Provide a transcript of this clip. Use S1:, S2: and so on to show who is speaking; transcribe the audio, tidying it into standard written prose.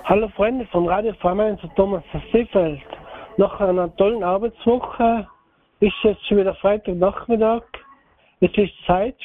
S1: Hallo Freunde von Radio Farmland zu Thomas Seefeld. Nach einer tollen Arbeitswoche ist jetzt schon wieder Freitagnachmittag. Es ist Zeit